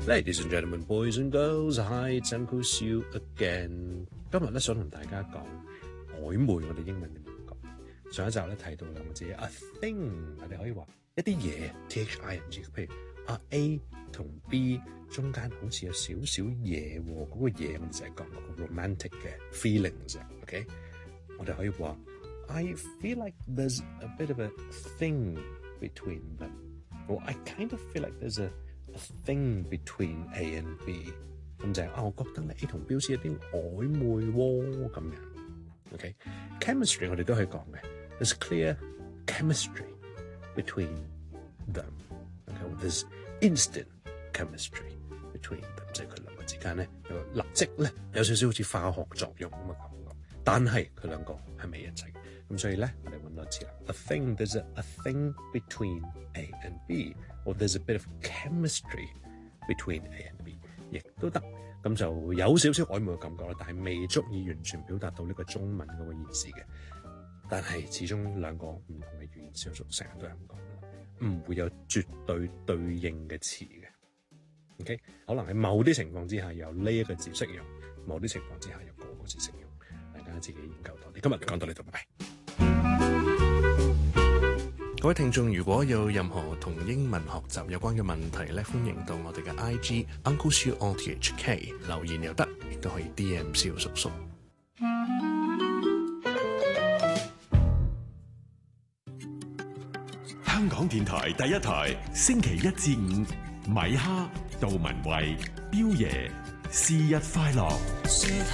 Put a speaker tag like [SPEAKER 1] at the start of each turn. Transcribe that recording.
[SPEAKER 1] Ladies and gentlemen, boys and girls, hi, it's Uncle Siu again。今日咧想同大家講曖昧，我哋英文點講？上一集咧提到兩個字 a thing， 我哋可以話一啲嘢 thing，譬如A 同 B 中間好似有少少嘢喎，嗰個嘢我哋就係講嗰個 romantic 嘅 feelings。OK， 我哋可以話 I feel like there's a bit of a thing between them，or I kind of feel like there's a thing between A and B， 咁就係我覺得咧 A 同 B 好似有啲曖昧喎咁樣。OK，chemistry 我哋都可以講嘅 ，there's clear chemistry between them。OK，there's instant chemistry between them， 即係佢兩個之間咧立即咧有少少好似化學作用咁嘅感覺，但係佢兩個係未一齊。咁所以咧，我哋揾多次啦。A thing, there's a thing between A and B， or there's a bit of chemistry between A and B， 亦都得。咁就有少少曖昧嘅感覺啦，但係未足以完全表達到呢個中文嗰個意思嘅。但係始終兩個唔同嘅語言小數成日都係咁講啦，唔會有絕對對應嘅詞嘅。OK， 可能喺某啲情況之下有呢一個字適用，某啲情況之下有嗰個字適用，大家自己研究多啲。今日講到呢度，拜拜。各位聽眾，如果有任何同英文學習有關嘅問題咧，歡迎到我哋嘅 IG Uncle Siu RTHK 留言又得，亦都可以 DM 蕭叔叔。
[SPEAKER 2] 香港電台第一台，星期一至五，米哈、杜文慧、彪爺，是日快樂。